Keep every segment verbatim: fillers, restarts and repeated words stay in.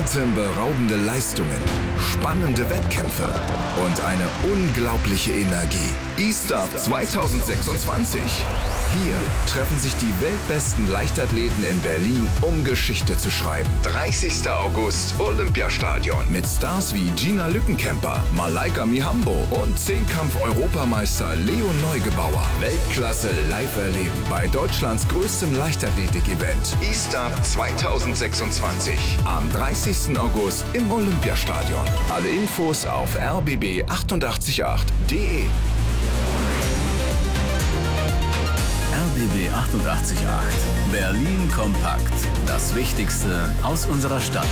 Atemberaubende Leistungen, spannende Wettkämpfe und eine unglaubliche Energie. E-Start zwanzig sechsundzwanzig. Hier treffen sich die weltbesten Leichtathleten in Berlin, um Geschichte zu schreiben. dreißigster August, Olympiastadion. Mit Stars wie Gina Lückenkämper, Malaika Mihambo und Zehnkampf-Europameister Leon Neugebauer. Weltklasse live erleben bei Deutschlands größtem Leichtathletik-Event. E-Start zwanzig sechsundzwanzig. Am dreißigsten August im Olympiastadion. Alle Infos auf r b b achtundachtzig acht punkt d e. R B B achtundachtzig Komma acht. Berlin kompakt. Das Wichtigste aus unserer Stadt.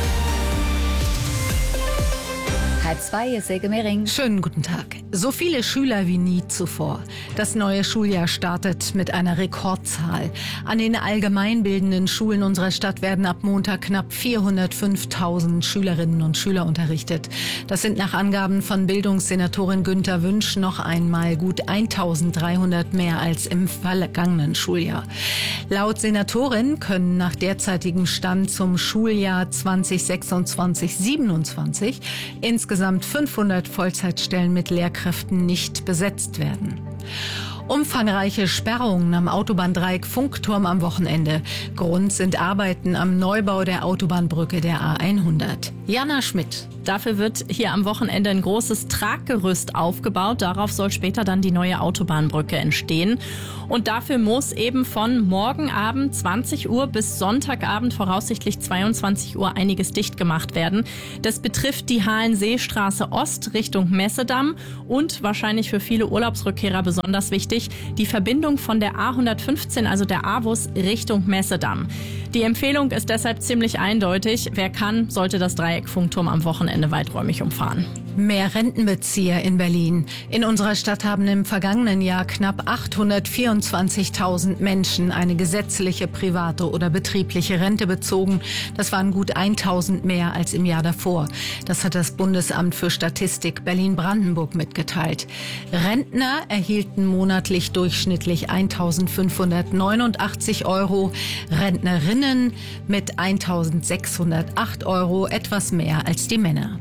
Halb zwei, hier ist Silke Mehring. Schönen guten Tag. So viele Schüler wie nie zuvor. Das neue Schuljahr startet mit einer Rekordzahl. An den allgemeinbildenden Schulen unserer Stadt werden ab Montag knapp vierhundertfünftausend Schülerinnen und Schüler unterrichtet. Das sind nach Angaben von Bildungssenatorin Günther Wünsch noch einmal gut eintausenddreihundert mehr als im vergangenen Schuljahr. Laut Senatorin können nach derzeitigem Stand zum Schuljahr zwanzig sechsundzwanzig siebenundzwanzig insgesamt fünfhundert Vollzeitstellen mit Lehrkräften nicht besetzt werden. Umfangreiche Sperrungen am Autobahndreieck Funkturm am Wochenende. Grund sind Arbeiten am Neubau der Autobahnbrücke der A hundert. Jana Schmidt. Dafür wird hier am Wochenende ein großes Traggerüst aufgebaut. Darauf soll später dann die neue Autobahnbrücke entstehen. Und dafür muss eben von morgen Abend zwanzig Uhr bis Sonntagabend voraussichtlich zweiundzwanzig Uhr einiges dicht gemacht werden. Das betrifft die Halenseestraße Ost Richtung Messedamm und wahrscheinlich für viele Urlaubsrückkehrer besonders wichtig, die Verbindung von der A hundertfünfzehn, also der A-Bus, Richtung Messedamm. Die Empfehlung ist deshalb ziemlich eindeutig. Wer kann, sollte das Dreieck Funkturm am Wochenende weiträumig umfahren. Mehr Rentenbezieher in Berlin. In unserer Stadt haben im vergangenen Jahr knapp achthundertvierundzwanzigtausend Menschen eine gesetzliche, private oder betriebliche Rente bezogen. Das waren gut tausend mehr als im Jahr davor. Das hat das Bundesamt für Statistik Berlin-Brandenburg mitgeteilt. Rentner erhielten monatlich durchschnittlich eintausendfünfhundertneunundachtzig Euro, Rentnerinnen mit eintausendsechshundertacht Euro, etwas mehr als die Männer.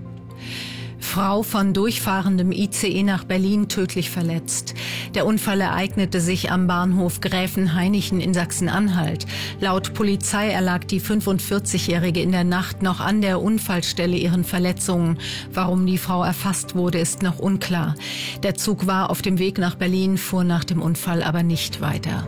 Frau von durchfahrendem I C E nach Berlin tödlich verletzt. Der Unfall ereignete sich am Bahnhof Gräfenhainichen in Sachsen-Anhalt. Laut Polizei erlag die fünfundvierzigjährige in der Nacht noch an der Unfallstelle ihren Verletzungen. Warum die Frau erfasst wurde, ist noch unklar. Der Zug war auf dem Weg nach Berlin, fuhr nach dem Unfall aber nicht weiter.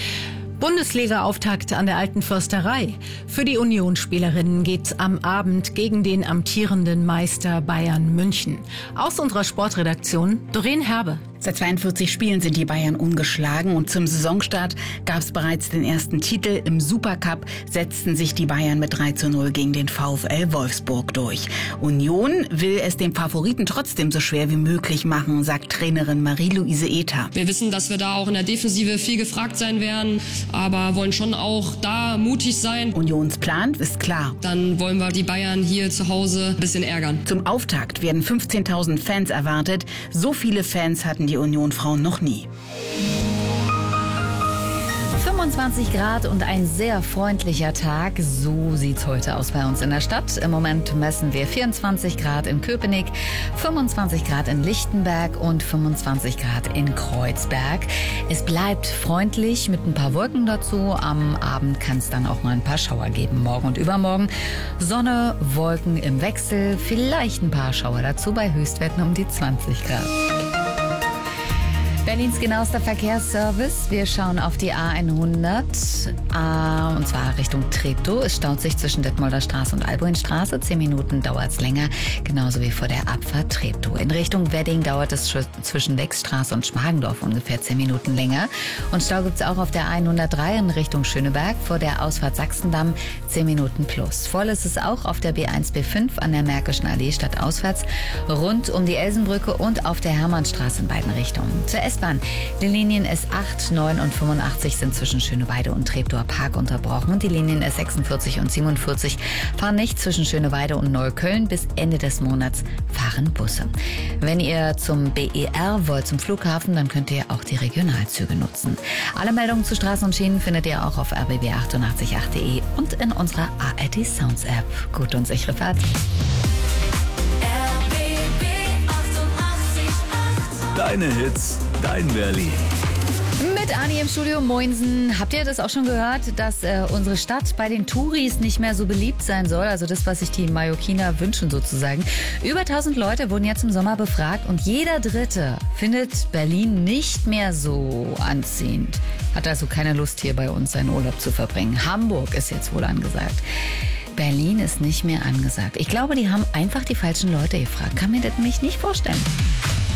Bundesliga-Auftakt an der Alten Försterei. Für die Unionsspielerinnen geht's am Abend gegen den amtierenden Meister Bayern München. Aus unserer Sportredaktion Doreen Herbe. Seit zweiundvierzig Spielen sind die Bayern ungeschlagen und zum Saisonstart gab es bereits den ersten Titel. Im Supercup setzten sich die Bayern mit drei zu null gegen den VfL Wolfsburg durch. Union will es dem Favoriten trotzdem so schwer wie möglich machen, sagt Trainerin Marie-Louise Ether. Wir wissen, dass wir da auch in der Defensive viel gefragt sein werden, aber wollen schon auch da mutig sein. Unions Plan ist klar. Dann wollen wir die Bayern hier zu Hause ein bisschen ärgern. Zum Auftakt werden fünfzehntausend Fans erwartet. So viele Fans hatten die Union-Frauen noch nie. fünfundzwanzig Grad und ein sehr freundlicher Tag. So sieht's heute aus bei uns in der Stadt. Im Moment messen wir vierundzwanzig Grad in Köpenick, fünfundzwanzig Grad in Lichtenberg und fünfundzwanzig Grad in Kreuzberg. Es bleibt freundlich mit ein paar Wolken dazu. Am Abend kann es dann auch mal ein paar Schauer geben. Morgen und übermorgen Sonne, Wolken im Wechsel, vielleicht ein paar Schauer dazu bei Höchstwerten um die zwanzig Grad. Berlins genauester Verkehrsservice. Wir schauen auf die A hundert, äh, und zwar Richtung Treptow. Es staut sich zwischen Detmolder Straße und Albuinstraße. Zehn Minuten dauert es länger, genauso wie vor der Abfahrt Treptow. In Richtung Wedding dauert es zwischen Wechstraße und Schmargendorf ungefähr zehn Minuten länger. Und Stau gibt es auch auf der A hundertdrei in Richtung Schöneberg vor der Ausfahrt Sachsendamm zehn Minuten plus. Voll ist es auch auf der B eins B fünf an der Märkischen Allee stadtauswärts, rund um die Elsenbrücke und auf der Hermannstraße in beiden Richtungen. Zur S S-Bahn. Die Linien S acht, neun und fünfundachtzig sind zwischen Schöneweide und Treptower Park unterbrochen. Die Linien S sechsundvierzig und siebenundvierzig fahren nicht zwischen Schöneweide und Neukölln. Bis Ende des Monats fahren Busse. Wenn ihr zum B E R wollt, zum Flughafen, dann könnt ihr auch die Regionalzüge nutzen. Alle Meldungen zu Straßen und Schienen findet ihr auch auf r b b achtundachtzig punkt acht punkt de und in unserer A R D Sounds App. Gut und sichere Fahrt. Deine Hits, dein Berlin. Mit Ani im Studio, Moinsen. Habt ihr das auch schon gehört, dass äh, unsere Stadt bei den Touris nicht mehr so beliebt sein soll? Also das, was sich die Mallorquiner wünschen sozusagen. Über tausend Leute wurden jetzt im Sommer befragt und jeder Dritte findet Berlin nicht mehr so anziehend. Hat also keine Lust, hier bei uns seinen Urlaub zu verbringen. Hamburg ist jetzt wohl angesagt. Berlin ist nicht mehr angesagt. Ich glaube, die haben einfach die falschen Leute gefragt. Kann mir das nämlich nicht vorstellen.